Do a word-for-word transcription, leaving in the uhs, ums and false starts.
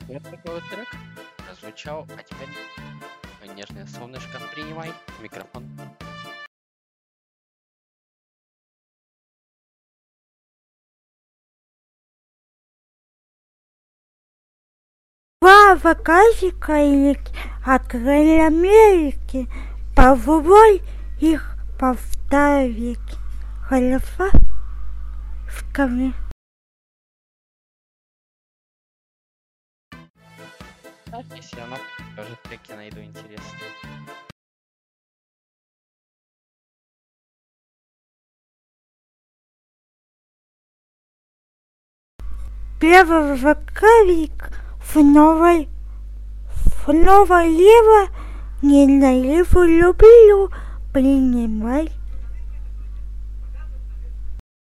Вот такой вот трек прозвучал, а теперь мое нежное солнышко, принимай микрофон. Два заказчика открыли Америки. Попробуй их повторить. Хорошо? Скажи. Так, если все равно тоже треки найду интересные. Первый заказчик в новой в новой лево ненавижу, люблю, принимай.